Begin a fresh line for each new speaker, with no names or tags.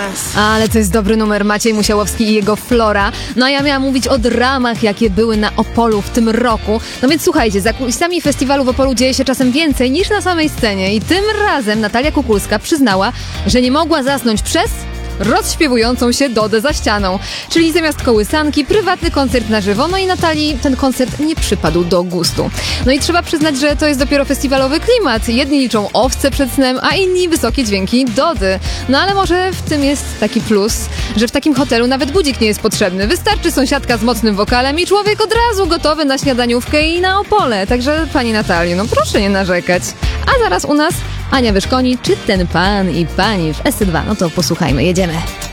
czas.
Ale to jest dobry numer, Maciej Musiałowski i jego Flora. No a ja miałam mówić o dramach, jakie były na Opolu w tym roku. No więc słuchajcie, za kulisami festiwalu w Opolu dzieje się czasem więcej niż na samej scenie. I tym razem Natalia Kukulska przyznała, że nie mogła zasnąć przez rozśpiewującą się Dodę za ścianą. Czyli zamiast kołysanki, prywatny koncert na żywo. No i Natalii ten koncert nie przypadł do gustu. No i trzeba przyznać, że to jest dopiero festiwalowy klimat. Jedni liczą owce przed snem, a inni wysokie dźwięki Dody. No ale może w tym jest taki plus, że w takim hotelu nawet budzik nie jest potrzebny. Wystarczy sąsiadka z mocnym wokalem i człowiek od razu gotowy na śniadaniówkę i na Opole. Także pani Natalio, no proszę nie narzekać. A zaraz u nas Ania Wyszkoni, czy ten pan i pani w SC2. No to posłuchajmy, jedziemy.